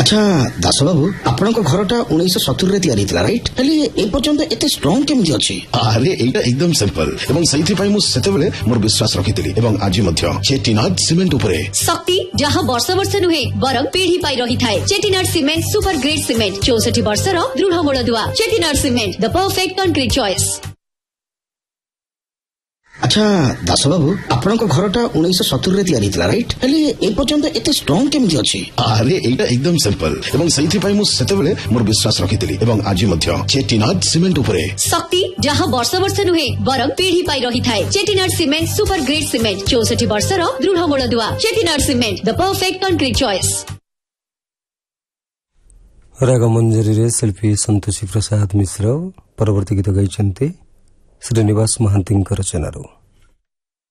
अच्छा दास बाबू आपण घरटा 1970 तैयारी राइट हेले ए पर्यंत एते स्ट्रांग केमि अछि? अरे एटा एकदम सिंपल एवं सही पई मु सेतेबेले मोर विश्वास रखितली एवं आज मध्य चेटीनाड सीमेंट उपरे शक्ति जहां वर्ष वर्ष नुहे बरम पीढ़ी पाई रही थाए। Chettinad cement super grade cement 64 वर्षर दृढ़ मूलदुआ। Chettinad cement the perfect concrete choice. अच्छा दास बाबू आपण घरटा 1970 तैयारी राइट हेले ए पर्यंत एते स्ट्रांग केमि अछि? अरे एटा एकदम सिंपल एवं सही पई मु सेतेबेले मोर विश्वास रखितली एवं आज मध्य चेटीनाड सीमेंट उपरे शक्ति जहां वर्ष वर्ष नुहे बरम पीढ़ी पाई रही थाए। Chettinad cement super grade cement 64 वर्षर दृढ़ मूलदुआ। Chettinad cement the perfect concrete choice. रागमंजरी रे शिल्पी संतोषी प्रसाद मिश्र परवर्ती गीत गाइछन्ते श्रीनिवास महांती रचनारू।